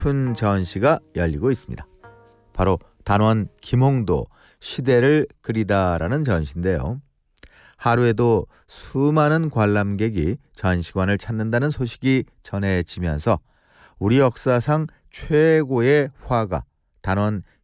큰 전시가 열리고 있습니다. 바로 단원 김홍도 시대를 그리다라는 전시인데요. 하루에도 수많은 관람객이 전시관을 찾는다는 소식이 전해지면서 우리 역사상 최고의 화가 단원